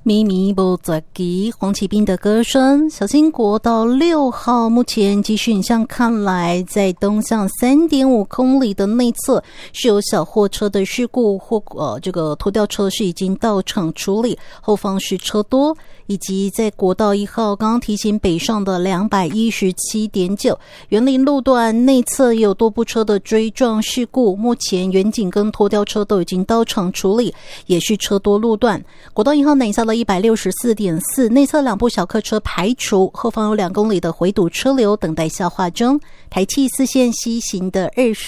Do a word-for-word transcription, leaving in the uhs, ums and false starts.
咪咪不转机，黄启斌的歌声。小心国道六号目前继续影像看来，在东向 三点五 公里的内侧是有小货车的事故，或呃这个拖吊车是已经到场处理，后方是车多。以及在国道一号刚刚提醒北上的 两百一十七点九 园林路段内侧也有多部车的追撞事故，目前远景跟拖吊车都已经到场处理，也是车多路段。国道一号南下的 一百六十四点四 内侧两部小客车排除，后方有两公里的回堵车流等待消化中。台七四线西行的二十